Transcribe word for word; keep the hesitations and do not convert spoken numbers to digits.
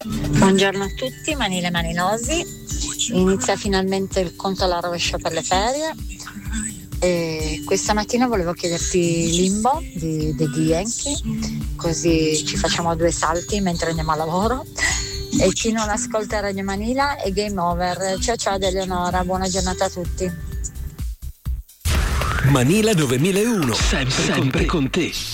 Buongiorno a tutti, manile maninosi. Inizia finalmente il conto alla rovescia per le ferie. E questa mattina volevo chiederti Limbo di Daddy Yankee, così ci facciamo due salti mentre andiamo a lavoro. E chi non ascolta Radio Manila è game over. Ciao ciao da Eleonora, buona giornata a tutti. Manila novemileuno, sempre, sempre con te.